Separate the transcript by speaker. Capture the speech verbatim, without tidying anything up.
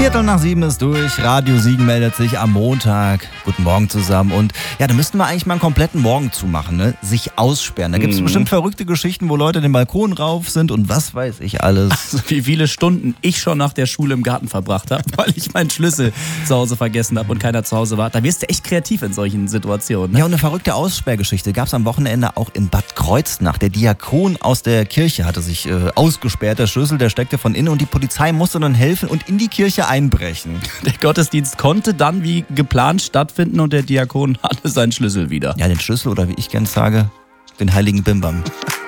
Speaker 1: Viertel nach sieben ist durch. Radio Siegen meldet sich am Montag. Guten Morgen zusammen. Und ja, da müssten wir eigentlich mal einen kompletten Morgen zumachen, ne? Sich aussperren. Da gibt es mhm. bestimmt verrückte Geschichten, wo Leute den Balkon rauf sind und was weiß ich alles.
Speaker 2: Also, wie viele Stunden ich schon nach der Schule im Garten verbracht habe, weil ich meinen Schlüssel zu Hause vergessen habe und keiner zu Hause war. Da wirst du echt kreativ in solchen Situationen. Ne?
Speaker 1: Ja, und eine verrückte Aussperrgeschichte gab es am Wochenende auch in Bad Kreuznach. Der Diakon aus der Kirche hatte sich äh, ausgesperrt. Der Schlüssel, der steckte von innen und die Polizei musste dann helfen und in die Kirche einbrechen.
Speaker 2: Der Gottesdienst konnte dann wie geplant stattfinden und der Diakon hatte seinen Schlüssel wieder.
Speaker 1: Ja, den Schlüssel oder wie ich gern sage, den heiligen Bimbam.